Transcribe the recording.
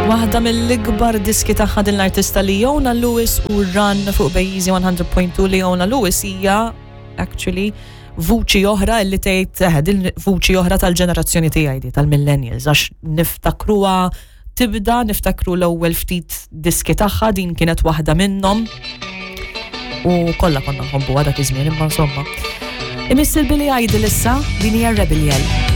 Waħda mill-ikbar diski tagħha din l-artista Leona Lewis u Run fuq Bejzi 100.2. Leona Lewis hija actually vuċi oħra li tgħid din vuċi oħra tal-ġenerazzjoni tiegħi tal-millennials għax niftakru l-ewwel ftit diski tagħha din kienet waħda minnhom u kollha konna nħobbuha dak iż-żmien imma insomma. Imissel Billy Idol issa din hija Rebel Yell.